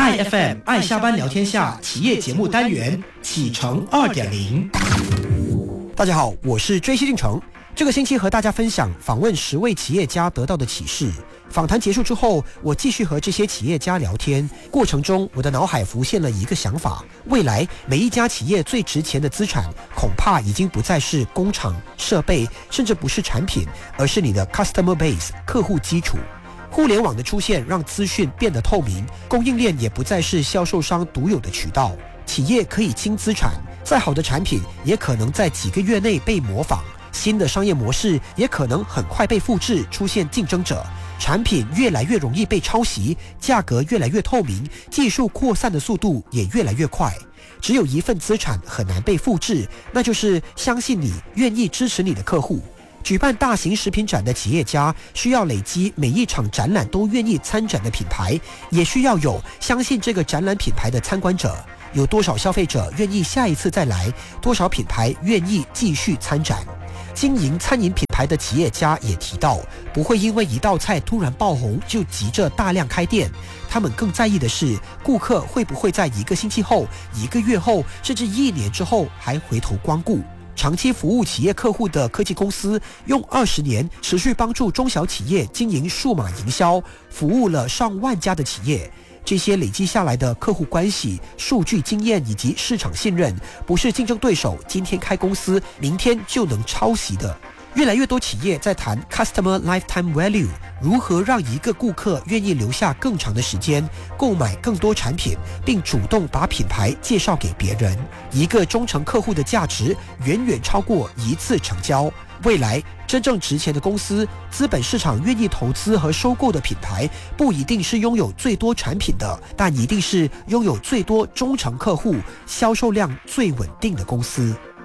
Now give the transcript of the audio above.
IFM 爱下班聊天下企业节目单元启程2.0。 大家好，我是追西进程。这个星期和大家分享访问10位企业家得到的启示。访谈结束之后，我继续和这些企业家聊天，过程中我的脑海浮现了一个想法：未来每一家企业最值钱的资产，恐怕已经不再是工厂、设备，甚至不是产品，而是你的 customer base 客户基础。互联网的出现让资讯变得透明，供应链也不再是销售商独有的渠道。企业可以轻资产，再好的产品也可能在几个月内被模仿，新的商业模式也可能很快被复制，出现竞争者。产品越来越容易被抄袭，价格越来越透明，技术扩散的速度也越来越快。只有一份资产很难被复制，那就是相信你、愿意支持你的客户。举办大型食品展的企业家需要累积每一场展览都愿意参展的品牌，也需要有相信这个展览品牌的参观者。有多少消费者愿意下一次再来？多少品牌愿意继续参展？经营餐饮品牌的企业家也提到，不会因为一道菜突然爆红就急着大量开店，他们更在意的是顾客会不会在1个星期后、1个月后，甚至1年之后还回头光顾。长期服务企业客户的科技公司，用20年持续帮助中小企业经营数码营销，服务了上万家的企业。这些累积下来的客户关系、数据经验以及市场信任，不是竞争对手今天开公司，明天就能抄袭的。越来越多企业在谈 Customer Lifetime Value， 如何让一个顾客愿意留下更长的时间，购买更多产品，并主动把品牌介绍给别人。一个忠诚客户的价值远远超过一次成交。未来真正值钱的公司，资本市场愿意投资和收购的品牌，不一定是拥有最多产品的，但一定是拥有最多忠诚客户、销售量最稳定的公司。